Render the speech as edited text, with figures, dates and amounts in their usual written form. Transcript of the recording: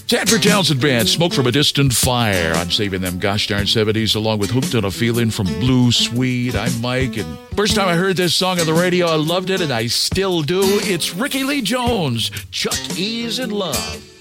Sanford Townsend Band, Smoke from a Distant Fire. I'm saving them gosh darn 70s along with Hooked on a Feeling from Blue Swede. I'm Mike, and first time I heard this song on the radio, I loved it, and I still do. It's Ricky Lee Jones, Chuck E's in Love.